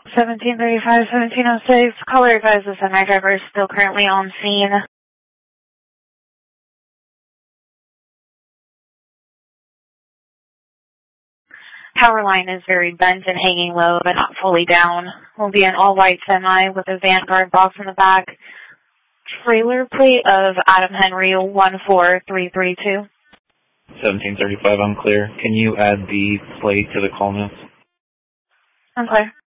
1735, 1706. Caller advises that my driver is still currently on scene. Power line is very bent and hanging low, but not fully down. Will be an all-white semi with a Vanguard box in the back. Trailer plate of Adam Henry 14332. 1735, I'm clear. Can you add the plate to the call notes? I'm clear.